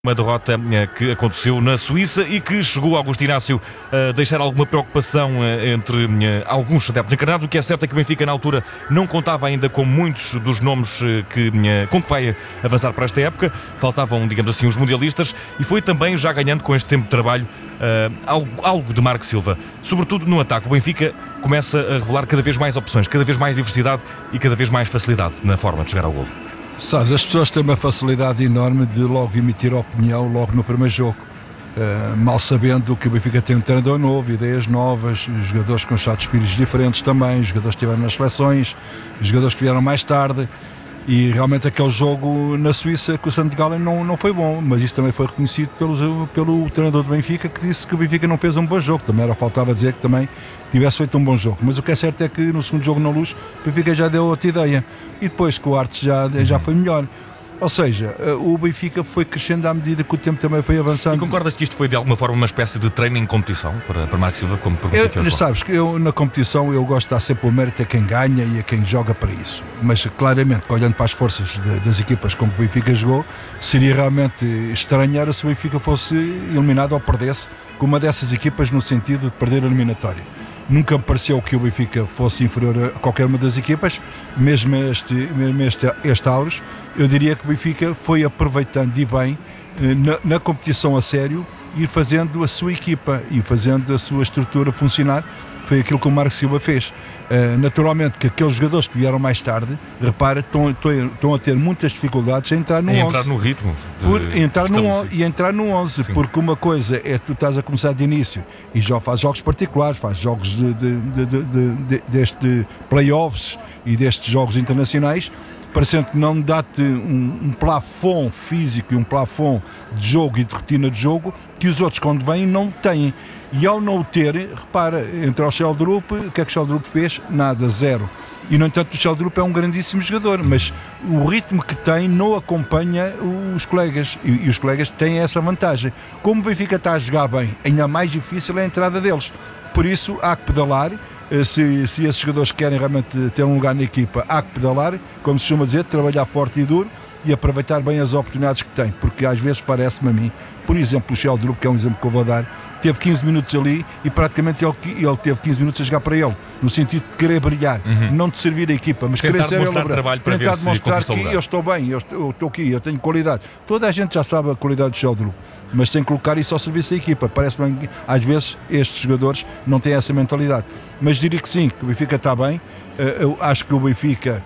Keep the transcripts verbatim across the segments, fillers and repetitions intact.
Uma derrota que aconteceu na Suíça e que chegou a Augusto Inácio a deixar alguma preocupação entre alguns adeptos encarnados. O que é certo é que o Benfica, na altura, não contava ainda com muitos dos nomes que, com que vai avançar para esta época. Faltavam, digamos assim, os mundialistas e foi também já ganhando com este tempo de trabalho algo, algo de Marco Silva. Sobretudo no ataque, o Benfica começa a revelar cada vez mais opções, cada vez mais diversidade e cada vez mais facilidade na forma de chegar ao golo. Sabes, as pessoas têm uma facilidade enorme de logo emitir opinião logo no primeiro jogo, uh, mal sabendo que o Benfica tem um treinador novo, ideias novas, jogadores com chatos espíritos diferentes também, jogadores que estiveram nas seleções, jogadores que vieram mais tarde, e realmente aquele jogo na Suíça com o St. Gallen não, não foi bom, mas isso também foi reconhecido pelo, pelo treinador do Benfica, que disse que o Benfica não fez um bom jogo. Também era faltava dizer que também tivesse feito um bom jogo, mas o que é certo é que no segundo jogo na Luz o Benfica já deu outra ideia e depois com o Artes já, já foi melhor. Ou seja, o Benfica foi crescendo à medida que o tempo também foi avançando. E concordas que isto foi de alguma forma uma espécie de treino em competição para, para Marco Silva, como perguntei eu, Sabes que eu na competição eu gosto de dar sempre o mérito a quem ganha e a quem joga para isso, mas claramente, olhando para as forças de, das equipas como o Benfica jogou, seria realmente estranhar se o Benfica fosse eliminado ou perdesse com uma dessas equipas no sentido de perder a eliminatória. Nunca me pareceu que o Benfica fosse inferior a qualquer uma das equipas, mesmo este, mesmo este, este Auros. Eu diria que o Benfica foi aproveitando e bem na, na competição a sério, ir fazendo a sua equipa e fazendo a sua estrutura funcionar. Foi aquilo que o Marco Silva fez. Uh, naturalmente que aqueles jogadores que vieram mais tarde, repara, estão, estão a ter muitas dificuldades em entrar no em onze. Entrar no ritmo. Por, entrar no, e entrar no onze, sim. Porque uma coisa é tu estás a começar de início e já faz jogos particulares, faz jogos de, de, de, de, de, de, deste playoffs e destes jogos internacionais, parecendo que não dá-te um, um plafond físico e um plafond de jogo e de rotina de jogo que os outros quando vêm não têm. E ao não o ter, repara, entre o Sheldrup, o que é que o Sheldrup fez? Nada, zero. E no entanto o Sheldrup é um grandíssimo jogador, mas o ritmo que tem não acompanha os colegas, e, e os colegas têm essa vantagem. Como o Benfica está a jogar bem, ainda mais difícil é a entrada deles. Por isso há que pedalar. Se, se esses jogadores querem realmente ter um lugar na equipa, há que pedalar, como se costuma dizer, trabalhar forte e duro e aproveitar bem as oportunidades que tem, porque às vezes parece-me a mim, por exemplo, o Sheldrup, que é um exemplo que eu vou dar, teve quinze minutos ali e praticamente ele, ele teve quinze minutos a jogar para ele, no sentido de querer brilhar, uhum. Não de servir a equipa, mas tentar querer ser demonstrar ele, trabalho para tentar ver demonstrar se que eu estou bem, eu estou, eu estou aqui, eu tenho qualidade. Toda a gente já sabe a qualidade do Sheldrup, mas tem que colocar isso ao serviço da equipa. Parece-me que às vezes estes jogadores não têm essa mentalidade, mas diria que sim, que o Benfica está bem. Eu acho que o Benfica,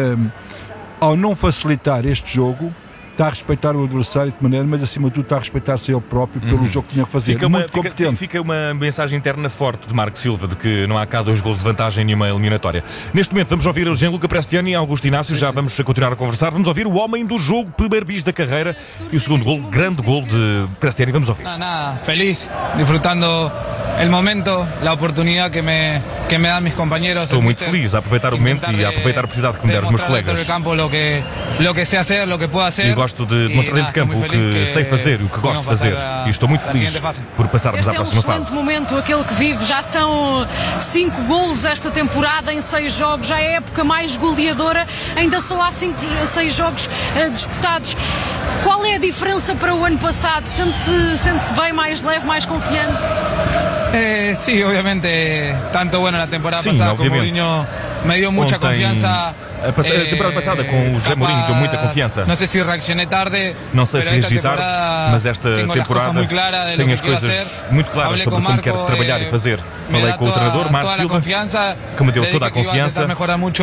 ao não facilitar este jogo, está a respeitar o adversário de maneira, mas acima de tudo está a respeitar-se ele próprio pelo uhum. jogo que tinha que fazer. Fica uma, muito fica, competente. Fica uma mensagem interna forte de Marco Silva de que não há cá dois golos de vantagem em nenhuma eliminatória. Neste momento vamos ouvir o Gianluca Prestiani e Augusto Inácio, sim, já sim. Vamos continuar a conversar. Vamos ouvir o homem do jogo, primeiro bis da carreira e o segundo gol, grande gol de Prestiani. Vamos ouvir. Nada, nada, feliz, disfrutando o momento, a oportunidade que me, que me dão meus companheiros. Estou muito feliz a aproveitar o momento e a aproveitar a oportunidade que me deram os meus colegas. Campo, lo que, lo que sei fazer, lo que puedo fazer. E gosto de demonstrar de campo o que sei fazer, o que gosto de fazer, e estou muito feliz por passarmos à próxima fase. Este é um excelente momento, aquele que vive. Já são cinco golos esta temporada em seis jogos, já é a época mais goleadora, ainda só há cinco, seis jogos uh, disputados. Qual é a diferença para o ano passado? Sente-se sente-se bem, mais leve, mais confiante? Eh, sí, obviamente, tanto bueno la temporada Sim, pasada obviamente. como Mourinho me dio mucha Ontem, confiança. A, pass- a temporada passada com o José Mourinho deu muita confiança. Não sei se reaccionei tarde. Não sei se reagi tarde, mas esta temporada tenho as coisas muito claras sobre como quero trabalhar e fazer. Falei com o treinador, Marco Silva, que me deu toda a confiança e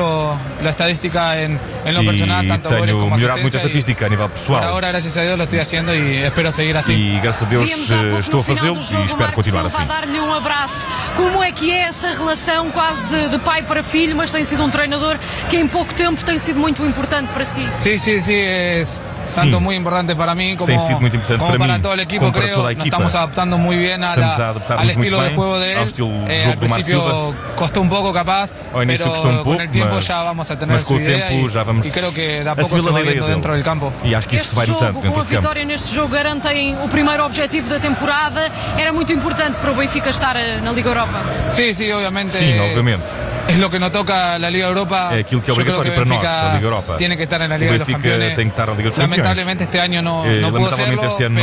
tenho melhorado muito a estatística a nível pessoal. Agora, graças a Deus, lo estoy haciendo e espero seguir assim. E graças a Deus estou a fazê-lo e espero continuar assim. Dar-lhe um abraço. Como é que é essa relação quase de, de pai para filho, mas tem sido um treinador que em pouco tempo tem sido muito importante para si? Sim, sim, sim. É tanto muy importante para mí como, tem sido muito importante como para, para mim, todo el equipo, como para creo. toda a Nos equipa. estamos adaptando muy bien a la, al estilo bem, de juego de él. Ao estilo de eh, jogo al do Marco principio Silva. costó un poco capaz, Ao início pero custou um con pouco, el tiempo mas, ya vamos a tener mas com su o idea tempo y, já vamos y creo que de a poco se assimilar va a ideia viendo dele. dentro del campo. E acho que isso este se vai jogo, notando dentro com a do campo. vitória neste jogo, garantem o primeiro objetivo da temporada. Era muito importante para o Benfica estar na Liga Europa. Sim, sim, obviamente. Sim, obviamente. es lo que nos toca la Liga Europa. É aquilo que é obrigatório para nós, a Liga Europa. Tiene que estar en la O Liga de los Benfica Campeones. tem que estar na Liga dos Campeões. Lamentablemente este año no, Eh, no pudo lamentavelmente hacerlo, este ano